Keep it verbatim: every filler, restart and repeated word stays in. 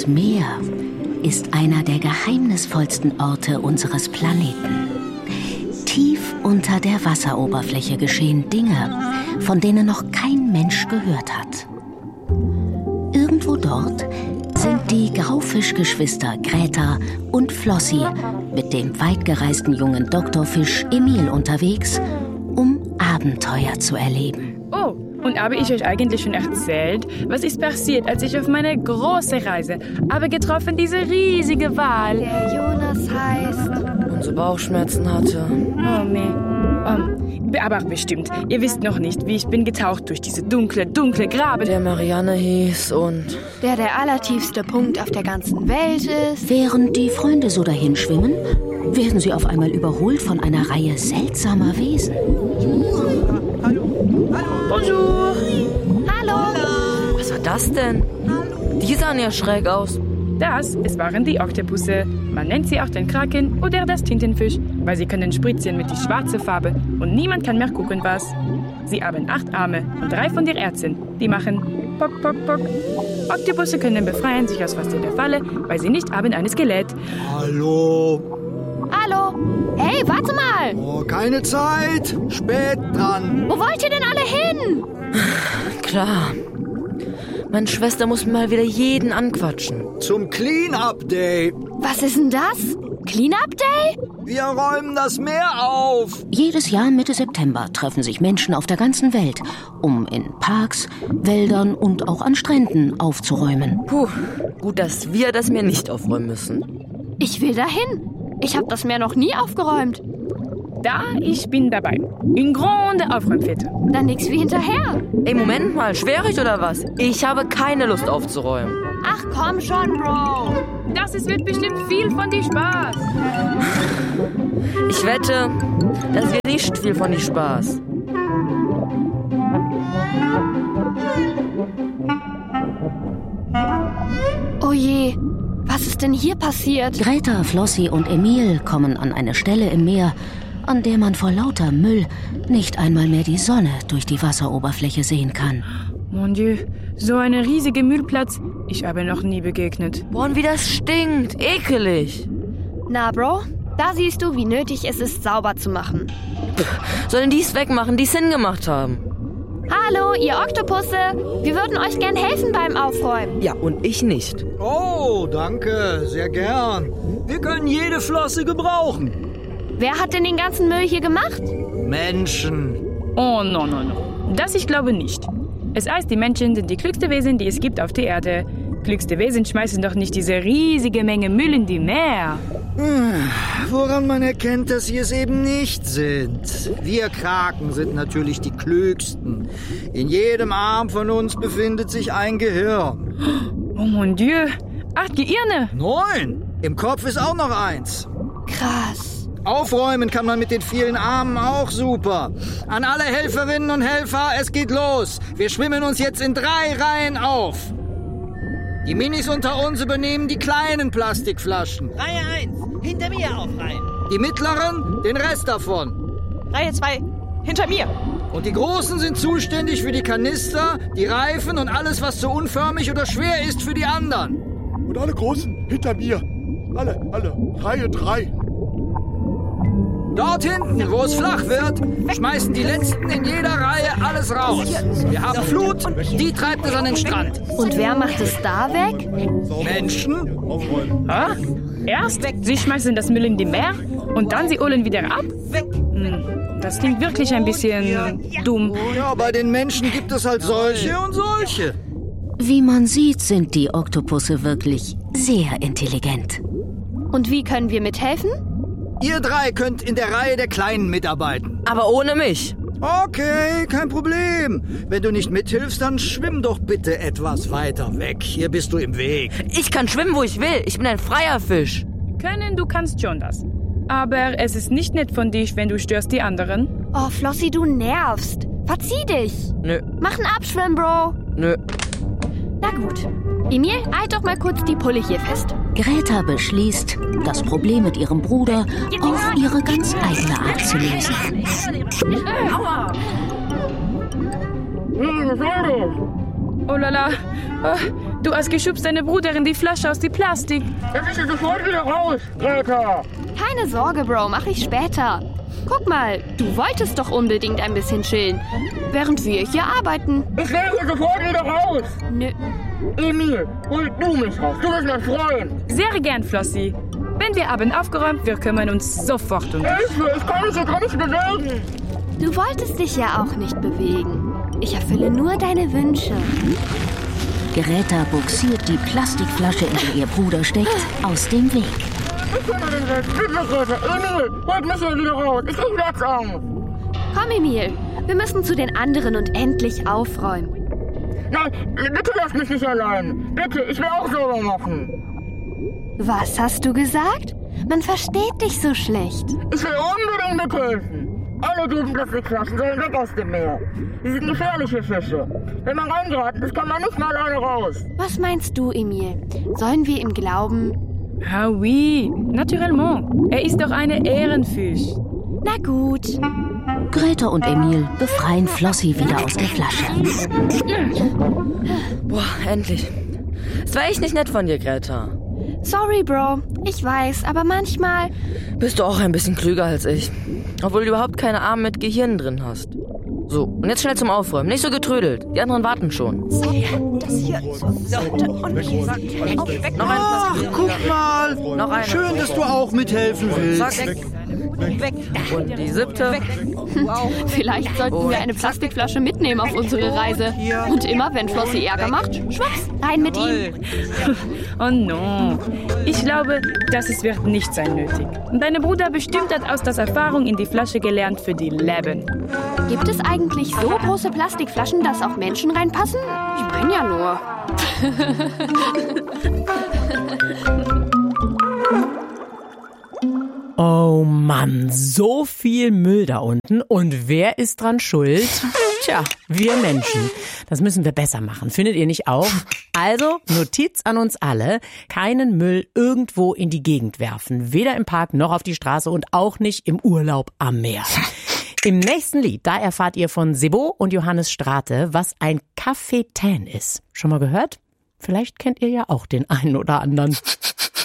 Das Meer ist einer der geheimnisvollsten Orte unseres Planeten. Tief unter der Wasseroberfläche geschehen Dinge, von denen noch kein Mensch gehört hat. Irgendwo dort sind die Graufischgeschwister Greta und Flossi mit dem weitgereisten jungen Doktorfisch Emil unterwegs, um Abenteuer zu erleben. Oh, und habe ich euch eigentlich schon erzählt, was ist passiert, als ich auf meine große Reise habe getroffen, diese riesige Wal, der Jonas heißt, und so Bauchschmerzen hatte. Oh, meh. Um, aber bestimmt, ihr wisst noch nicht, wie ich bin getaucht durch diese dunkle, dunkle Grabe. Der Marianne hieß und... der der allertiefste Punkt auf der ganzen Welt ist. Während die Freunde so dahin schwimmen, werden sie auf einmal überholt von einer Reihe seltsamer Wesen. Bonjour! Hallo! Was war das denn? Die sahen ja schräg aus. Das, es waren die Oktopusse. Man nennt sie auch den Kraken oder das Tintenfisch, weil sie können spritzen mit die schwarze Farbe und niemand kann mehr gucken, was. Sie haben acht Arme und drei von den Ärzten. Die machen Pock, Pock, Pock. Oktopusse können befreien sich aus fast jeder Falle, weil sie nicht haben ein Skelett. Hallo. Hallo! Hey, warte mal! Oh, keine Zeit. Spät dran. Wo wollt ihr denn alle hin? Klar. Meine Schwester muss mal wieder jeden anquatschen. Zum Clean-Up Day. Was ist denn das? Clean-Up Day? Wir räumen das Meer auf. Jedes Jahr Mitte September treffen sich Menschen auf der ganzen Welt, um in Parks, Wäldern und auch an Stränden aufzuräumen. Puh, gut, dass wir das Meer nicht aufräumen müssen. Ich will dahin. Ich habe das Meer noch nie aufgeräumt. Da, ich bin dabei. In grande Aufräumfete. Dann nix wie hinterher. Ey, Moment mal, schwierig oder was? Ich habe keine Lust aufzuräumen. Ach komm schon, Bro. Das ist, wird bestimmt viel von dir Spaß. Ich wette, das wird nicht viel von dir Spaß. Oh je, was ist denn hier passiert? Greta, Flossi und Emil kommen an eine Stelle im Meer, an der man vor lauter Müll nicht einmal mehr die Sonne durch die Wasseroberfläche sehen kann. Mon Dieu, so eine riesige Müllplatz. Ich habe noch nie begegnet. Boah, und wie das stinkt. Ekelig. Na, Bro, da siehst du, wie nötig es ist, sauber zu machen. Sollen die es wegmachen, die es hingemacht haben? Hallo, ihr Oktopusse. Wir würden euch gern helfen beim Aufräumen. Ja, und ich nicht. Oh, danke. Sehr gern. Wir können jede Flosse gebrauchen. Wer hat denn den ganzen Müll hier gemacht? Menschen. Oh, no, no, no. Das ich glaube nicht. Es heißt, die Menschen sind die klügste Wesen, die es gibt auf der Erde. Klügste Wesen schmeißen doch nicht diese riesige Menge Müll in die Meer. Woran man erkennt, dass sie es eben nicht sind. Wir Kraken sind natürlich die klügsten. In jedem Arm von uns befindet sich ein Gehirn. Oh mon Dieu, acht Gehirne. Neun. Im Kopf ist auch noch eins. Krass. Aufräumen kann man mit den vielen Armen auch super. An alle Helferinnen und Helfer, es geht los. Wir schwimmen uns jetzt in drei Reihen auf. Die Minis unter uns übernehmen die kleinen Plastikflaschen. Reihe eins, hinter mir aufreihen. Die mittleren, den Rest davon. Reihe zwei, hinter mir. Und die Großen sind zuständig für die Kanister, die Reifen und alles, was zu unförmig oder schwer ist für die anderen. Und alle Großen hinter mir. Alle, alle. Reihe drei. Dort hinten, wo es flach wird, schmeißen die Letzten in jeder Reihe alles raus. Wir haben Flut, die treibt es an den Strand. Und wer macht es da weg? Menschen? Aufräumen. Ah? Erst, sie schmeißen das Müll in die Meer und dann sie holen wieder ab? Hm, das klingt wirklich ein bisschen dumm. Ja, bei den Menschen gibt es halt solche und solche. Wie man sieht, sind die Oktopusse wirklich sehr intelligent. Und wie können wir mithelfen? Ihr drei könnt in der Reihe der Kleinen mitarbeiten. Aber ohne mich. Okay, kein Problem. Wenn du nicht mithilfst, dann schwimm doch bitte etwas weiter weg. Hier bist du im Weg. Ich kann schwimmen, wo ich will. Ich bin ein freier Fisch. Können, du kannst schon das. Aber es ist nicht nett von dich, wenn du störst die anderen. Oh, Flossi, du nervst. Verzieh dich. Nö, Mach einen Abschwimm, Bro. nö. Na gut. Emil, halt doch mal kurz die Pulle hier fest. Greta beschließt, das Problem mit ihrem Bruder auf ihre ganz eigene Art zu lösen. Aua! Oh lala, oh, du hast geschubst deine Bruderin die Flasche aus die Plastik. Das ist sofort wieder raus, Greta. Keine Sorge, Bro, mach ich später. Guck mal, du wolltest doch unbedingt ein bisschen chillen, während wir hier arbeiten. Ich werde sofort wieder raus. Nö. Emil, hol du mich raus. Du bist mein Freund. Sehr gern, Flossi. Wenn wir haben aufgeräumt, wir kümmern uns sofort um dich. Hilfe, ich kann mich hier gar nicht bewegen. Du wolltest dich ja auch nicht bewegen. Ich erfülle nur deine Wünsche. Greta buxiert die Plastikflasche, in der ihr Bruder steckt, aus dem Weg. Ich kann den Weg. Bitte, Greta. Emil, holt mich hier wieder raus. Ich krieg Platzangst. Komm, Emil. Wir müssen zu den anderen und endlich aufräumen. Nein, bitte lass mich nicht allein. Bitte, ich will auch sauber machen. Was hast du gesagt? Man versteht dich so schlecht. Ich will unbedingt mithelfen. Alle diesen Plastikflaschen sollen weg aus dem Meer. Sie sind gefährliche Fische. Wenn man reingeraten ist, kann man nicht mal alleine raus. Was meinst du, Emil? Sollen wir ihm glauben? Ah oui, naturellement. Er ist doch eine Ehrenfisch. Na gut. Greta und Emil befreien Flossi wieder aus der Flasche. Boah, endlich. Es war echt nicht nett von dir, Greta. Sorry, Bro. Ich weiß, aber manchmal... Bist du auch ein bisschen klüger als ich. Obwohl du überhaupt keine Arme mit Gehirn drin hast. So, und jetzt schnell zum Aufräumen. Nicht so getrödelt. Die anderen warten schon. Das hier sollte und hier weg. Noch ein Ach, guck mal. Noch eine. Schön, dass du auch mithelfen willst. Zack. Weg. Und die siebte. Wow. Vielleicht sollten wir eine Plastikflasche mitnehmen auf unsere Reise. Und immer, wenn Flossi Ärger macht, schwupps, rein mit ihm. Oh no. Ich glaube, das es wird nicht sein nötig. Und deine Bruder bestimmt hat aus der Erfahrung in die Flasche gelernt für die Leben. Gibt es eigentlich so große Plastikflaschen, dass auch Menschen reinpassen? Ich meine ja nur. Oh Mann, so viel Müll da unten. Und wer ist dran schuld? Tja, wir Menschen. Das müssen wir besser machen. Findet ihr nicht auch? Also, Notiz an uns alle. Keinen Müll irgendwo in die Gegend werfen. Weder im Park noch auf die Straße und auch nicht im Urlaub am Meer. Im nächsten Lied, da erfahrt ihr von Sebo und Johannes Strate, was ein Cafetain ist. Schon mal gehört? Vielleicht kennt ihr ja auch den einen oder anderen.